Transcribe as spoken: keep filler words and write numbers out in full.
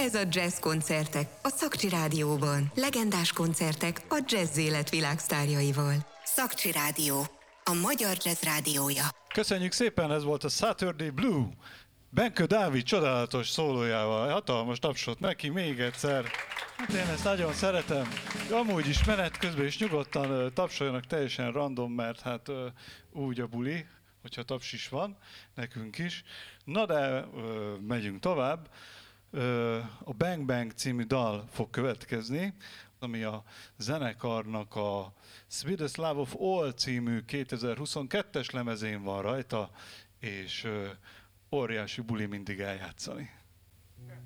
Ez a Jazz Koncertek a Szakcsi Rádióban. Legendás koncertek a jazz élet világsztárjaival. Szakcsi Rádió, a magyar jazz rádiója. Köszönjük szépen, ez volt a Saturday Blue. Benkő Dávid csodálatos szólójával. Hatalmas tapsot neki még egyszer. Hát én ezt nagyon szeretem. Amúgy is menet közben is nyugodtan uh, tapsoljanak teljesen random, mert hát uh, úgy a buli, hogyha taps is van, nekünk is. Na de uh, megyünk tovább. Uh, a Bang Bang című dal fog következni, ami a zenekarnak a Sweetest Love of All című kétezer-huszonkettes lemezén van rajta, és uh, óriási buli mindig eljátszani.